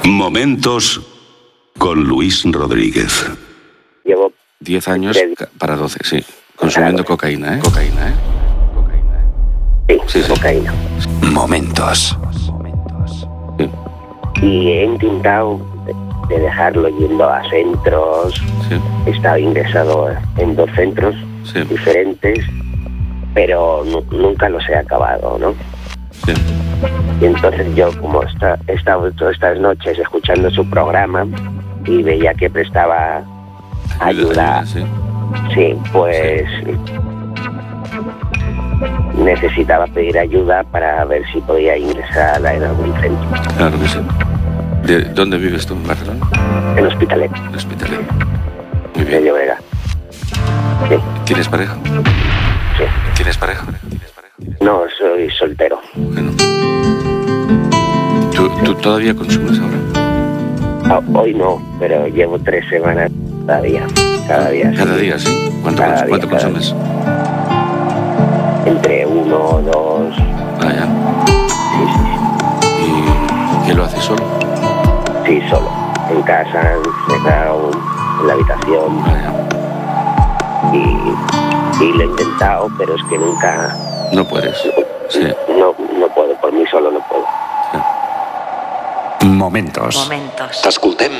Momentos con Luis Rodríguez. Llevo 10 años para 12, sí. Consumiendo cocaína, ¿eh? Cocaína, ¿eh? Sí, cocaína. Momentos. Sí. Y he intentado de dejarlo yendo a centros. Sí. He estado ingresado en 2 centros Sí. diferentes, pero nunca los he acabado, ¿no? Sí. Y entonces yo, como he estado todas estas noches escuchando su programa y veía que prestaba ayuda, Sí. sí, pues necesitaba pedir ayuda para ver si podía ingresar en algún centro. Claro que sí. ¿De dónde vives tú? ¿En Barcelona? En Hospitalet, En Hospitalet. Muy de bien. Llobregat. Sí, ¿Tienes pareja? sí. ¿Tienes pareja? No, soy soltero. Bueno. ¿Tú todavía consumes ahora? Hoy no, pero llevo 3 semanas cada día. Cada día. Cada sí. día, sí. ¿Cuánto Cada día, cada consumes? Entre 1 o 2. Ah, ya. Sí, ¿Y qué lo haces solo? sí, solo. En casa, encerrado, en la habitación. Ah, Y lo he intentado, pero es que nunca... ya. No puedes. Sí. No puedo, por mí solo no puedo. Momentos. T'escoltem.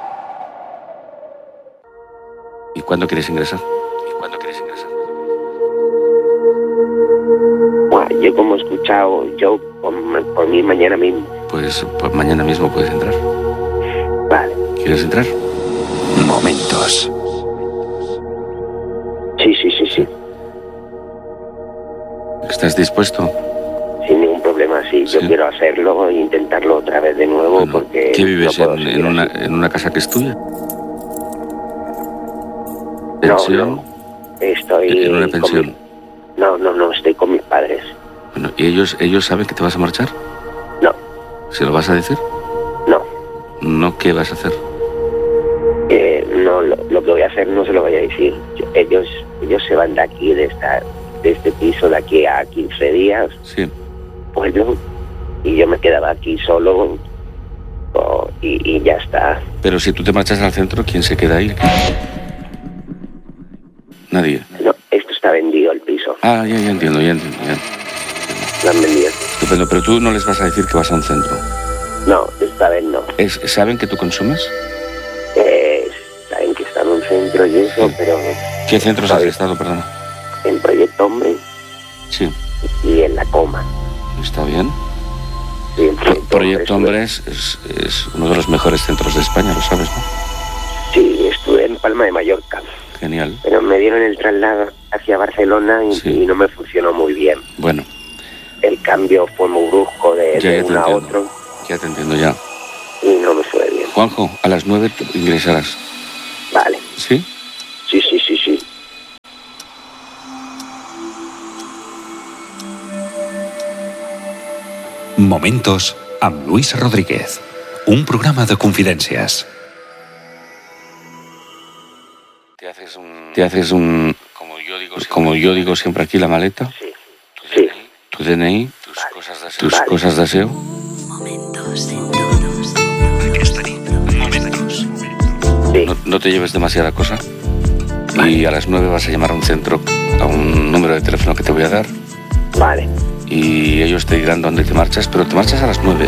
¿Y cuándo quieres ingresar? Bueno, yo como he escuchado, yo por mí mañana mismo. Pues mañana mismo puedes entrar. Vale. ¿Quieres entrar? Momentos. Sí. ¿Estás dispuesto? Sin ningún problema, sí. Yo Sí. quiero hacerlo e intentarlo otra vez de nuevo. Bueno, porque ¿qué vives no puedo seguir así. en una casa que es tuya? ¿Pensión? No. Estoy... ¿En una con pensión? No, estoy con mis padres. Bueno, ¿y ellos saben que te vas a marchar? No, ¿Se lo vas a decir? no. No, ¿qué vas a hacer? No, lo que voy a hacer no se lo voy a decir. Ellos se van de aquí, de este piso, de aquí a 15 días. Sí. Bueno, y yo me quedaba aquí solo y ya está. Pero si tú te marchas al centro, ¿quién se queda ahí? Nadie. No, esto está vendido, el piso. Ah, ya entiendo. Lo han vendido. Estupendo, pero tú no les vas a decir que vas a un centro. No, esta vez no. ¿Saben que tú consumes? Saben que está en un centro y eso, pero... ¿Qué centros has estado, perdona? En Proyecto Hombre Sí. y en La Coma. Está bien. Y en Proyecto Hombre Hombre es uno de los mejores centros de España, lo sabes, ¿no? Sí, estuve en Palma de Mallorca. Genial. Pero me dieron el traslado hacia Barcelona y no me funcionó muy bien. Bueno. El cambio fue muy brusco de uno a otro. Ya te entiendo, ya. Y no me fue bien. Juanjo, a las 9 ingresarás. Vale. ¿Sí? Sí. Momentos amb Luis Rodríguez. Un programa de confidències. Te haces un como yo digo siempre aquí, la maleta. Sí. Tu DNI, tus cosas de aseo. Sí. No te lleves demasiada cosa. Y a las 9 vas a llamar a un centro, a un número de teléfono que te voy a dar. Vale. Y ellos te dirán dónde te marchas, pero te marchas a las 9, ¿eh?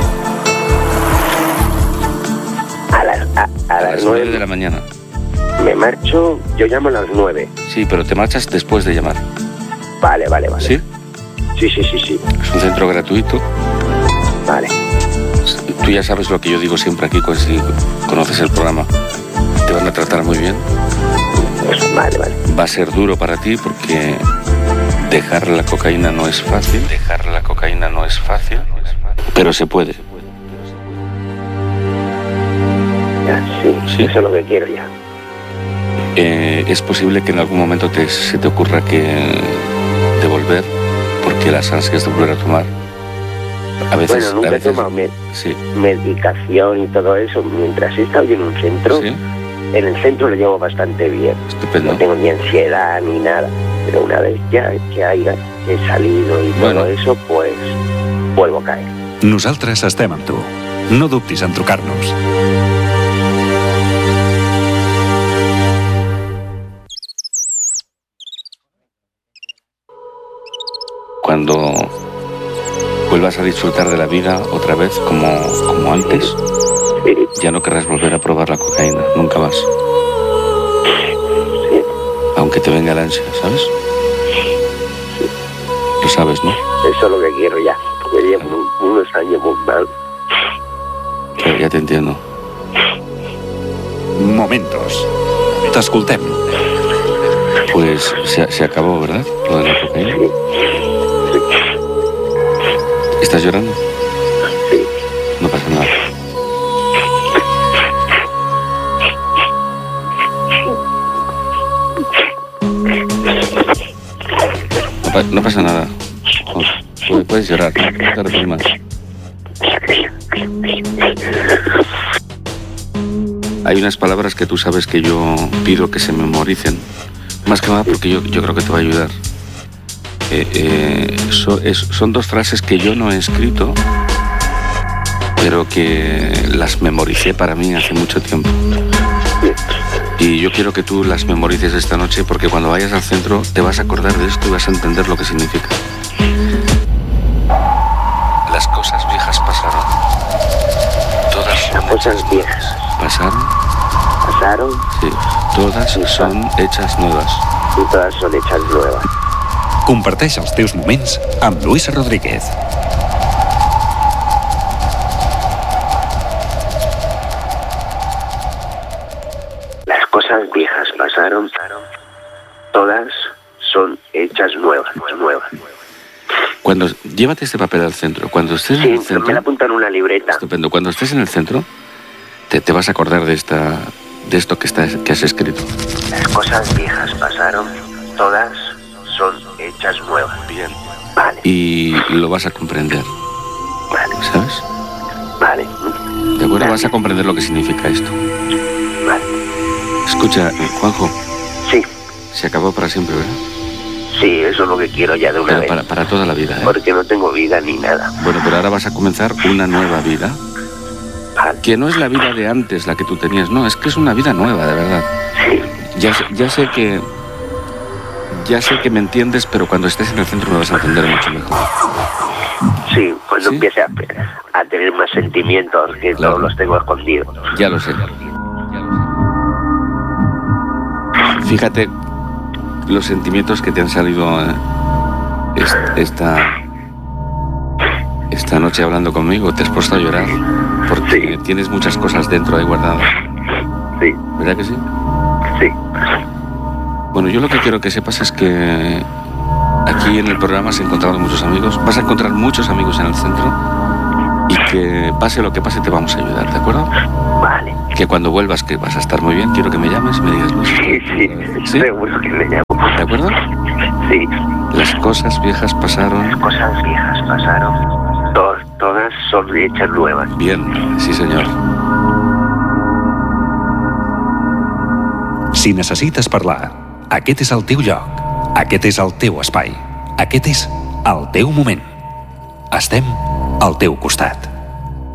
A las 9 de la mañana. Me marcho, yo llamo a las 9. Sí, pero te marchas después de llamar. Vale. ¿Sí? Sí. Es un centro gratuito. Vale. Tú ya sabes lo que yo digo siempre aquí, si conoces el programa. Te van a tratar muy bien. Vale. Va a ser duro para ti porque dejar la cocaína no es fácil. Pero se puede. Sí. Eso es lo que quiero ya. Es posible que en algún momento se te ocurra que devolver, porque las ansias de volver a tomar a veces... Bueno, nunca he tomado medicación y todo eso. Mientras he estado yo en un centro, ¿Sí? En el centro lo llevo bastante bien. Estupendo. No tengo ni ansiedad ni nada. Pero una vez ya he salido y todo eso, pues vuelvo a caer. Nosaltres estem amb tu. No dubtis en trucar-nos. Cuando vuelvas a disfrutar de la vida otra vez como antes, ya no querrás volver a probar la cocaína, nunca más. Aunque te venga la ansia, ¿sabes? Lo sabes, ¿no? Eso es lo que quiero ya, porque llevo unos años muy mal. Ya te entiendo. Momentos. T'escoltem. Pues se acabó, ¿verdad? Lo de la cocaína. ¿Estás llorando? Sí. No pasa nada. No pasa nada. Puedes llorar, no te reprimas. Hay unas palabras que tú sabes que yo pido que se memoricen. Más que nada porque yo creo que te va a ayudar. Son dos frases que yo no he escrito, pero que las memoricé para mí hace mucho tiempo. Y yo quiero que tú las memorices esta noche, porque cuando vayas al centro te vas a acordar de esto y vas a entender lo que significa. Las cosas viejas pasaron. Todas son Cosas viejas ¿Pasaron? pasaron Sí. Todas son hechas nuevas. y todas son hechas nuevas. Comparteix els teus moments amb Luis Rodríguez. Las cosas viejas pasaron, todas son hechas nuevas. Llévate este papel al centro. Cuando estés en el Sí, centro... me la apunto en una libreta. Estupendo. Cuando estés en el centro, te vas a acordar de esto que has escrito. Las cosas viejas pasaron, todas son hechas nuevas. Bien. Vale, Y lo vas a comprender, vale, ¿sabes? vale. ¿De acuerdo? Vas a comprender lo que significa esto. Vale. Escucha, Juanjo, Sí, se acabó para siempre, ¿verdad? sí, eso es lo que quiero ya de una Pero vez. para toda la vida, ¿eh? Porque no tengo vida ni nada. Bueno, pero ahora vas a comenzar una nueva vida, Vale. que no es la vida de antes la que tú tenías, no, es que es una vida nueva, de verdad. Sí, Ya sé que me entiendes, pero cuando estés en el centro me vas a entender mucho mejor. sí, cuando ¿Sí? empiece a tener más sentimientos que Claro. todos los tengo escondidos. Ya lo sé. Fíjate los sentimientos que te han salido esta noche hablando conmigo. Te has puesto a llorar porque tienes muchas cosas dentro ahí guardadas. Sí, ¿Verdad que sí? sí. Bueno, yo lo que quiero que sepas es que aquí en el programa has encontrado muchos amigos. Vas a encontrar muchos amigos en el centro y que pase lo que pase te vamos a ayudar, ¿de acuerdo? Vale. Que cuando vuelvas, que vas a estar muy bien, quiero que me llames y me digas, Luis, Sí, ¿sí? seguro que me llamo. ¿De acuerdo? Sí. Las cosas viejas pasaron. Cosas viejas pasaron. Todas son hechas nuevas. Bien, sí senyor. Si necessites parlar, aquest és el teu lloc. Aquest és el teu espai. Aquest és el teu moment. Estem al teu costat.